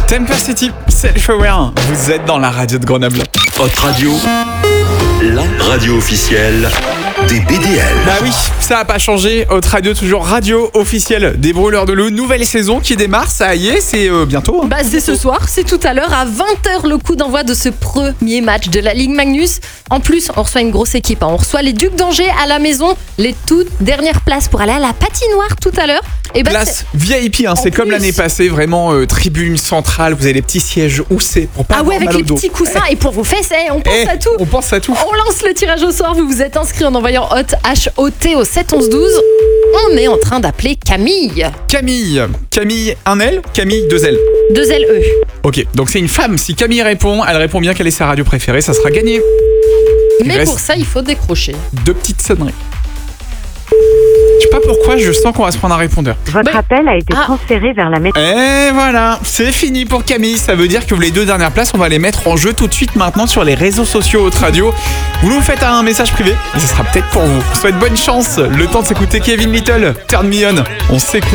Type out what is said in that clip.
Temper City, Self-Aware, vous êtes dans la radio de Grenoble. Hot Radio, la radio officielle des BDL. Bah oui, ça a pas changé. Hot Radio, toujours radio officielle des Brûleurs de Loup. Nouvelle saison qui démarre, ça y est, c'est bientôt. Bah c'est ce soir, c'est tout à l'heure à 20h le coup d'envoi de ce premier match de la Ligue Magnus. En plus, on reçoit une grosse équipe. On reçoit les Ducs d'Angers à la maison, les toutes dernières places pour aller à la patinoire tout à l'heure. Et bah, place VIP, c'est comme l'année passée, vraiment tribune centrale. Vous avez les petits sièges où c'est pour pas avoir avec mal au les dos. petits coussins et pour vos fesses, on pense à tout. On pense à tout. On lance le tirage au sort. Vous vous êtes inscrit en envoyant HOT H-O-T au 7 11 12. On est en train d'appeler Camille. Camille, un L, Camille, deux L. 2 L-E. Ok, donc c'est une femme. Si Camille répond, elle répond bien quelle est sa radio préférée, ça sera gagné. Mais pour ça, il faut décrocher. 2 petites sonneries. Je sais pas pourquoi, je sens qu'on va se prendre un répondeur. Votre appel a été transféré vers la maîtresse. Et voilà, c'est fini pour Camille. Ça veut dire que les 2 dernières places, on va les mettre en jeu tout de suite maintenant sur les réseaux sociaux Hot Radio. Vous nous faites un message privé et ce sera peut-être pour vous. Je vous souhaite bonne chance. Le temps de s'écouter Kevin Little, Turn Me On. On s'écoute.